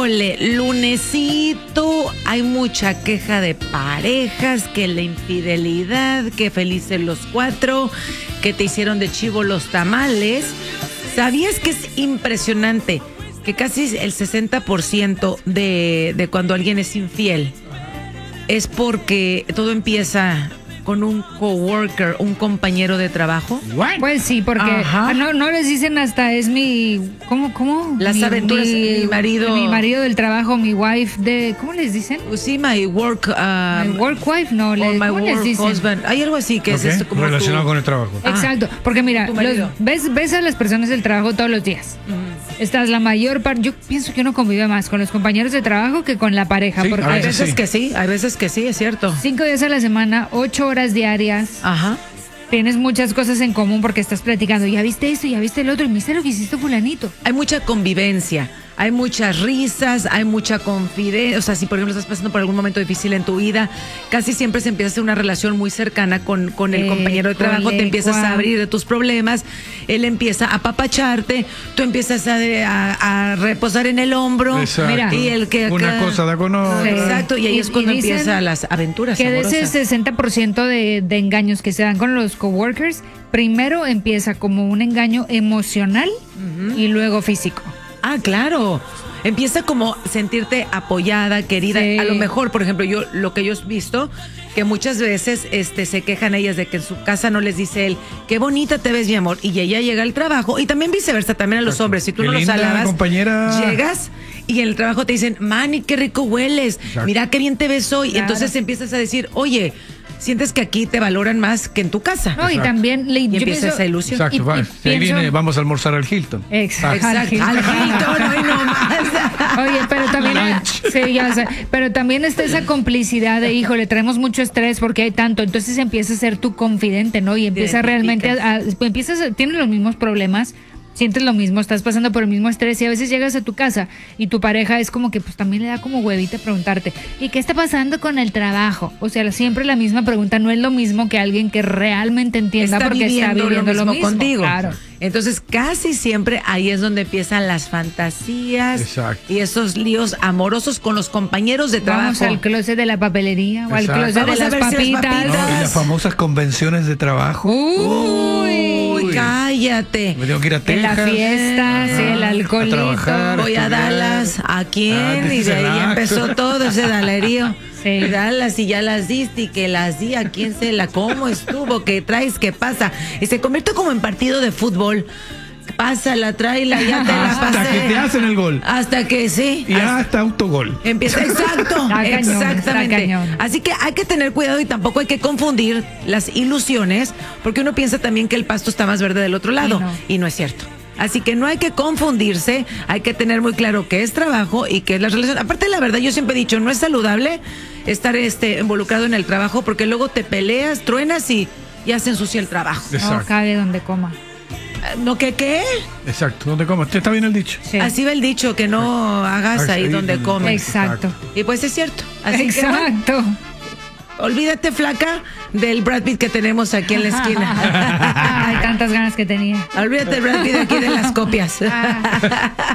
Híjole, lunesito, hay mucha queja de parejas, que la infidelidad, que felices los cuatro, que te hicieron de chivo los tamales. ¿Sabías que es impresionante que casi el 60% de cuando alguien es infiel es porque todo empieza con un coworker, un compañero de trabajo? Pues sí, porque no les dicen hasta es mi ¿cómo? Las aventuras mi marido. Mi marido del trabajo, mi wife de ¿cómo les dicen? Pues sí, my work my work wife, no, my ¿cómo work les dicen? husband. Hay algo así que es esto como relacionado con el trabajo. Exacto, porque mira, ves a las personas del trabajo todos los días. Estás la mayor parte, yo pienso que uno convive más con los compañeros de trabajo que con la pareja, Sí, porque Hay veces que sí, es cierto. 5 días a la semana, 8 horas diarias. Ajá. Tienes muchas cosas en común porque estás platicando. Ya viste esto, ya viste el otro, y viste lo que hiciste fulanito. Hay mucha convivencia, hay muchas risas, hay mucha confidencia. O sea, si por ejemplo estás pasando por algún momento difícil en tu vida, casi siempre se empieza a hacer una relación muy cercana con el compañero de trabajo. Te empiezas a abrir de tus problemas, él empieza a apapacharte, tú empiezas a reposar en el hombro. Exacto. Mira, Y el que una cosa da con otra. Exacto, y ahí es cuando dicen empiezan las aventuras que de amorosas. ese 60% de engaños que se dan con los coworkers, primero empieza como un engaño emocional y luego físico. Ah, claro. Empieza como sentirte apoyada, querida. Sí. A lo mejor, por ejemplo, lo que yo he visto, que muchas veces se quejan ellas de que en su casa no les dice él, qué bonita te ves, mi amor, y ella llega al trabajo, y también viceversa, también a los hombres, si tú Qué no los linda, alabas, compañera. llegas y en el trabajo te dicen, Manny, qué rico hueles, Exacto. mira qué bien te ves hoy, y Claro. entonces empiezas a decir, oye, sientes que aquí te valoran más que en tu casa. No, y Exacto. también Y empieza esa ilusión. Exacto, Y ahí pienso- viene, vamos a almorzar al Hilton. Exacto. Exacto. Al Hilton, hoy no más. Oye, pero también, Lunch. sí, ya sé, pero también está esa complicidad de, hijo, le traemos mucho estrés porque hay tanto, entonces empieza a ser tu confidente, ¿no? Y empieza realmente tienes los mismos problemas, sientes lo mismo, estás pasando por el mismo estrés y a veces llegas a tu casa y tu pareja es como que pues también le da como huevita preguntarte, ¿y qué está pasando con el trabajo? O sea, siempre la misma pregunta, no es lo mismo que alguien que realmente entienda porque está viviendo lo mismo contigo. Claro. Entonces, casi siempre ahí es donde empiezan las fantasías. Exacto. Y esos líos amorosos con los compañeros de trabajo. Vamos al closet de la papelería o al Exacto. closet de Vamos a las ver si las papitas. papitas. No, y las famosas convenciones de trabajo. Uy, cállate. Me tengo que ir a En Texas. la fiesta, sí, el alcoholito. trabajar. Voy a estudiar. Dallas. ¿A quién? Ah, Y de ahí exacto. empezó todo ese dalerío. Sí. Dallas, y ya las diste, y que las di, a quién se la, cómo estuvo, qué traes, qué pasa. Y se convierte como en partido de fútbol. Pásala, tráela, ya te la pasé. Hasta que te hacen el gol. Hasta que sí. Y hasta autogol. Empieza, exacto, Está cañón, exactamente. está cañón. Así que hay que tener cuidado y tampoco hay que confundir las ilusiones, porque uno piensa también que el pasto está más verde del otro lado, y no es cierto. Así que no hay que confundirse, hay que tener muy claro qué es trabajo y qué es la relación. Aparte, la verdad, yo siempre he dicho, no es saludable estar involucrado en el trabajo, porque luego te peleas, truenas y ya se ensucia el trabajo. No Exacto. cabe donde coma. ¿No que qué? Exacto. ¿Dónde comas? ¿Está bien el dicho? Sí. Así va el dicho, que no hagas ahí donde comes. Exacto. Y pues es cierto. Así que bueno, Exacto. olvídate, flaca, del Brad Pitt que tenemos aquí en la esquina. Ay, tantas ganas que tenía. Olvídate del Brad Pitt aquí de las copias.